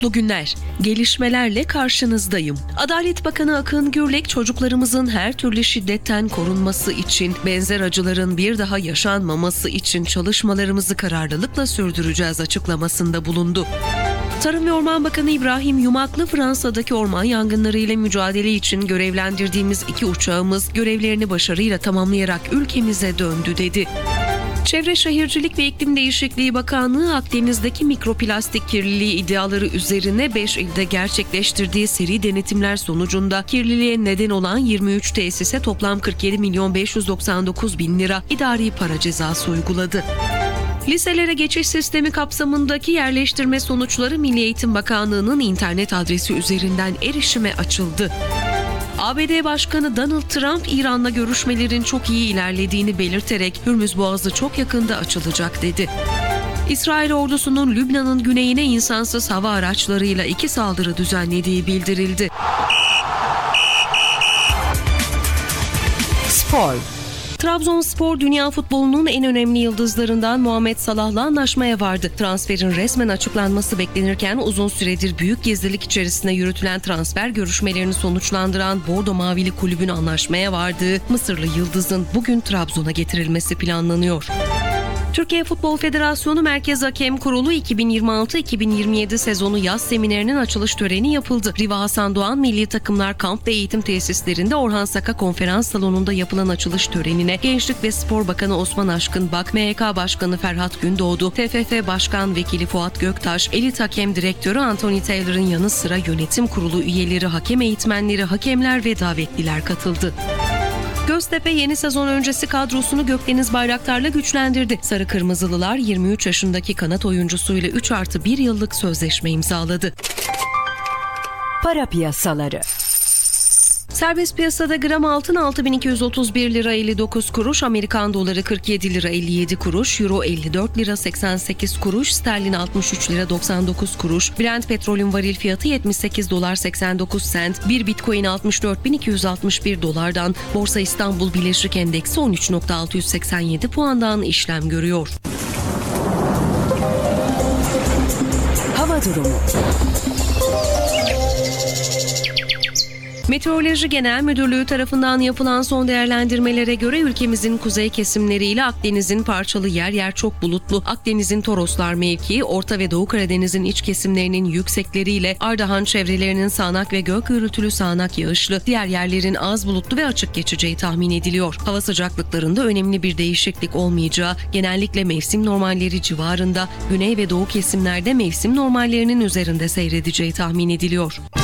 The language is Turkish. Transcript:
Mutlu günler. Gelişmelerle karşınızdayım. Adalet Bakanı Akın Gürlek, çocuklarımızın her türlü şiddetten korunması için, benzer acıların bir daha yaşanmaması için çalışmalarımızı kararlılıkla sürdüreceğiz açıklamasında bulundu. Tarım ve Orman Bakanı İbrahim Yumaklı, Fransa'daki orman yangınları ile mücadele için görevlendirdiğimiz 2 uçağımız görevlerini başarıyla tamamlayarak ülkemize döndü dedi. Çevre Şehircilik ve İklim Değişikliği Bakanlığı, Akdeniz'deki mikroplastik kirliliği iddiaları üzerine 5 ilde gerçekleştirdiği seri denetimler sonucunda kirliliğe neden olan 23 tesise toplam 47.599.000 lira idari para cezası uyguladı. Liselere geçiş sistemi kapsamındaki yerleştirme sonuçları Milli Eğitim Bakanlığı'nın internet adresi üzerinden erişime açıldı. ABD Başkanı Donald Trump, İran'la görüşmelerin çok iyi ilerlediğini belirterek Hürmüz Boğazı çok yakında açılacak dedi. İsrail ordusunun Lübnan'ın güneyine insansız hava araçlarıyla 2 saldırı düzenlediği bildirildi. Spor. Trabzonspor, dünya futbolunun en önemli yıldızlarından Muhammed Salah'la anlaşmaya vardı. Transferin resmen açıklanması beklenirken uzun süredir büyük gizlilik içerisinde yürütülen transfer görüşmelerini sonuçlandıran Bordo Mavili kulübün anlaşmaya vardığı Mısırlı yıldızın bugün Trabzon'a getirilmesi planlanıyor. Türkiye Futbol Federasyonu Merkez Hakem Kurulu 2026-2027 sezonu yaz seminerinin açılış töreni yapıldı. Riva Hasan Doğan Milli Takımlar Kamp ve Eğitim Tesislerinde Orhan Saka Konferans Salonu'nda yapılan açılış törenine Gençlik ve Spor Bakanı Osman Aşkınbak, MHK Başkanı Ferhat Gündoğdu, TFF Başkan Vekili Fuat Göktaş, Elit Hakem Direktörü Anthony Taylor'ın yanı sıra yönetim kurulu üyeleri, hakem eğitmenleri, hakemler ve davetliler katıldı. Göztepe yeni sezon öncesi kadrosunu Gökdeniz Bayraktar'la güçlendirdi. Sarı Kırmızılılar 23 yaşındaki kanat oyuncusuyla 3+1 yıllık sözleşme imzaladı. Para piyasaları. Serbest piyasada gram altın 6.231 lira 59 kuruş, Amerikan doları 47 lira 57 kuruş, euro 54 lira 88 kuruş, sterlin 63 lira 99 kuruş, Brent petrolün varil fiyatı 78 dolar 89 sent, bir bitcoin 64.261 dolardan, Borsa İstanbul Birleşik Endeksi 13.687 puandan işlem görüyor. Hava durumu. Meteoroloji Genel Müdürlüğü tarafından yapılan son değerlendirmelere göre ülkemizin kuzey kesimleriyle Akdeniz'in parçalı yer yer çok bulutlu, Akdeniz'in Toroslar mevkii, Orta ve Doğu Karadeniz'in iç kesimlerinin yüksekleriyle Ardahan çevrelerinin sağanak ve gök gürültülü sağanak yağışlı, diğer yerlerin az bulutlu ve açık geçeceği tahmin ediliyor. Hava sıcaklıklarında önemli bir değişiklik olmayacağı, genellikle mevsim normalleri civarında, güney ve doğu kesimlerde mevsim normallerinin üzerinde seyredeceği tahmin ediliyor.